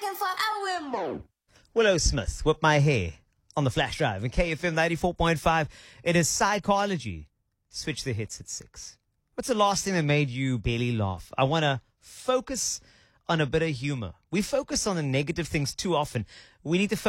looking for a remote. Willow Smith, Whip My Hair on the Flash Drive. And KFM 94.5, it is Psychology. Switch the hits at 6. What's the last thing that made you barely laugh? I want to focus on a bit of humor. We focus on the negative things too often. We need to